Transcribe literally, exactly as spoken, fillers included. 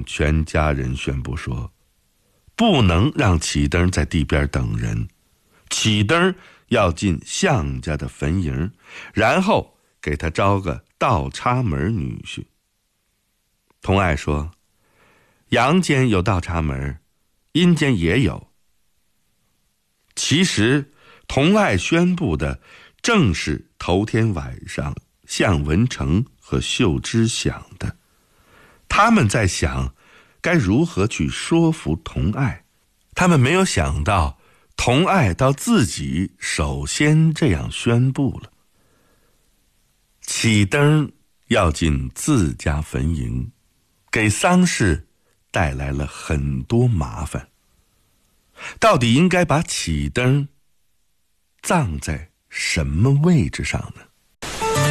向全家人宣布说，不能让启灯在地边等人，启灯要进项家的坟茔，然后给他招个倒插门女婿。童爱说，阳间有倒插门，阴间也有。其实童爱宣布的正是头天晚上向文成和秀芝想的，他们在想该如何去说服童爱，他们没有想到童爱到自己首先这样宣布了。启灯要进自家坟茔，给丧事带来了很多麻烦。到底应该把启灯葬在什么位置上呢？